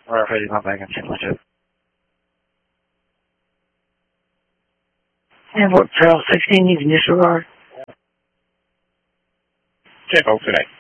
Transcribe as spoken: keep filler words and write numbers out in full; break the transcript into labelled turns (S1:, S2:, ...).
S1: Or if I do not back and legit. And what, Trail sixteen needs initial guard?
S2: ten folks today.